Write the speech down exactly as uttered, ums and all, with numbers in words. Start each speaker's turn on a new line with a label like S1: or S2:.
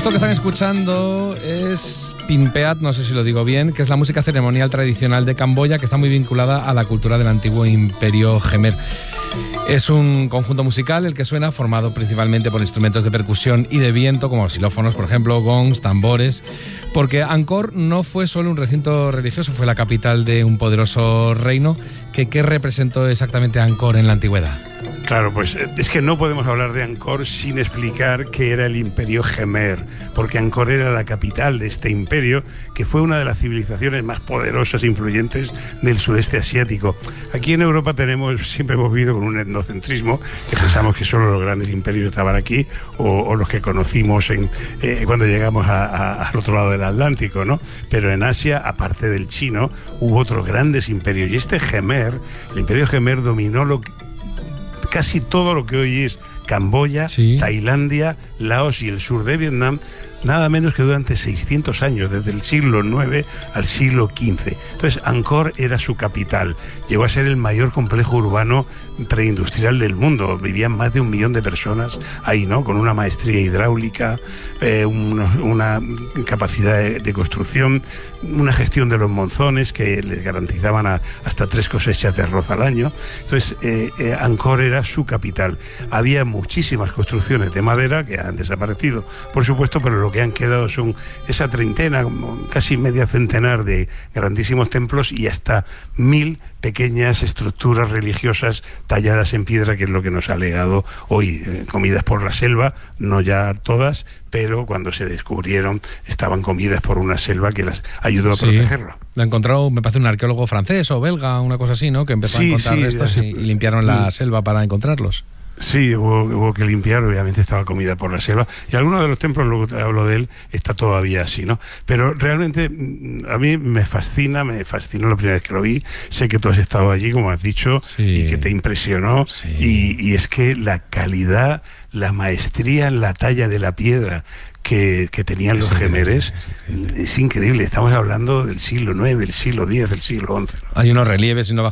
S1: Esto que están escuchando es Pimpeat, no sé si lo digo bien, que es la música ceremonial tradicional de Camboya, que está muy vinculada a la cultura del antiguo Imperio Jemer. Es un conjunto musical el que suena, formado principalmente por instrumentos de percusión y de viento, como xilófonos, por ejemplo, gongs, tambores, porque Angkor no fue solo un recinto religioso, fue la capital de un poderoso reino. Que, ¿Qué representó exactamente Angkor en la antigüedad?
S2: Claro, pues es que no podemos hablar de Angkor sin explicar qué era el Imperio Jemer, porque Angkor era la capital de este imperio, que fue una de las civilizaciones más poderosas e influyentes del sudeste asiático. Aquí en Europa tenemos, siempre hemos vivido con un etnocentrismo, que pensamos que solo los grandes imperios estaban aquí, o, o los que conocimos en, eh, cuando llegamos a, a, al otro lado del Atlántico, ¿no? Pero en Asia, aparte del chino, hubo otros grandes imperios, y este Jemer, el Imperio Jemer dominó lo que casi todo lo que hoy es Camboya, sí. Tailandia, Laos y el sur de Vietnam, nada menos que durante seiscientos años, desde el siglo nueve al siglo quince. Entonces, Angkor era su capital. Llegó a ser el mayor complejo urbano preindustrial del mundo. Vivían más de un millón de personas ahí, ¿no? Con una maestría hidráulica, eh, una, una capacidad de, de construcción, una gestión de los monzones que les garantizaban a, hasta tres cosechas de arroz al año. Entonces, eh, eh, Angkor era su capital. Había muchísimas construcciones de madera que han desaparecido, por supuesto, pero lo que han quedado son esa treintena, casi media centenar de grandísimos templos y hasta mil pequeñas estructuras religiosas talladas en piedra, que es lo que nos ha legado hoy, eh, comidas por la selva, no ya todas, pero cuando se descubrieron estaban comidas por una selva que las ayudó a sí. protegerlo.
S1: Lo encontró, me parece, un arqueólogo francés o belga, una cosa así, ¿no? Que empezó sí, a encontrar
S2: sí,
S1: restos y, y limpiaron la selva para encontrarlos.
S2: Sí, hubo, hubo que limpiar, obviamente estaba comida por la selva, y algunos de los templos, luego te hablo de él, está todavía así, ¿no? Pero realmente a mí me fascina, me fascinó la primera vez que lo vi. Sé que tú has estado allí, como has dicho, sí. y que te impresionó, sí. y, y es que la calidad, la maestría en la talla de la piedra que, que tenían los jemeres es increíble. Estamos hablando del siglo nueve, del siglo diez, del siglo once, ¿no?
S1: Hay unos relieves y unos